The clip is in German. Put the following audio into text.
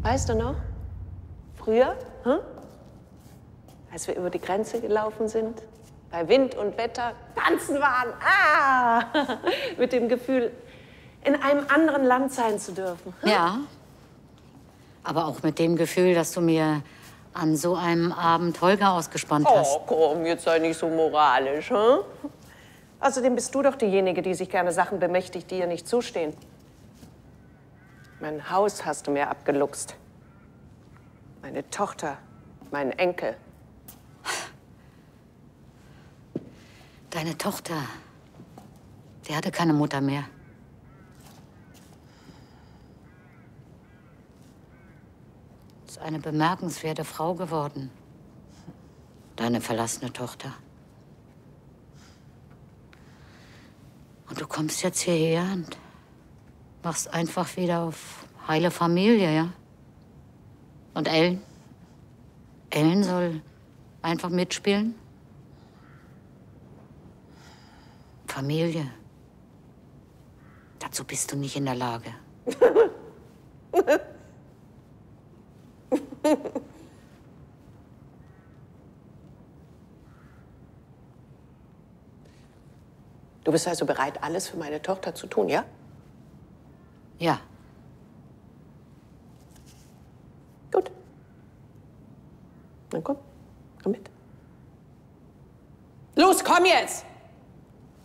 Weißt du noch? Früher, als wir über die Grenze gelaufen sind, bei Wind und Wetter tanzen waren. Mit dem Gefühl, in einem anderen Land sein zu dürfen. Ja, aber auch mit dem Gefühl, dass du mir an so einem Abend Holger ausgespannt hast. Oh, komm, jetzt sei nicht so moralisch, hm? Außerdem bist du doch diejenige, die sich gerne Sachen bemächtigt, die ihr nicht zustehen. Mein Haus hast du mir abgeluchst. Meine Tochter, meinen Enkel. Deine Tochter, die hatte keine Mutter mehr. Ist eine bemerkenswerte Frau geworden. Deine verlassene Tochter. Und du kommst jetzt hierher und machst einfach wieder auf heile Familie, ja? Und Ellen? Ellen soll einfach mitspielen? Familie. Dazu bist du nicht in der Lage. Du bist also bereit, alles für meine Tochter zu tun, ja? Ja. Gut. Dann komm mit. Los, komm jetzt!